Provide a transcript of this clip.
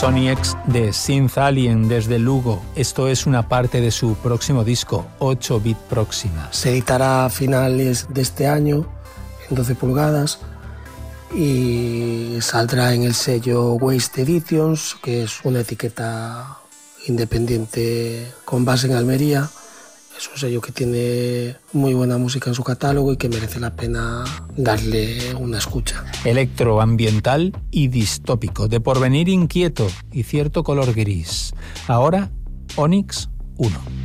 Sony X de Synth Alien desde Lugo. Esto es una parte de su próximo disco, 8 Bit Próxima. Se editará a finales de este año, en 12 pulgadas, y saldrá en el sello Waste Editions, que es una etiqueta independiente con base en Almería. Es un sello que tiene muy buena música en su catálogo y que merece la pena darle una escucha. Electroambiental y distópico, de porvenir inquieto y cierto color gris. Ahora, Onyx 1.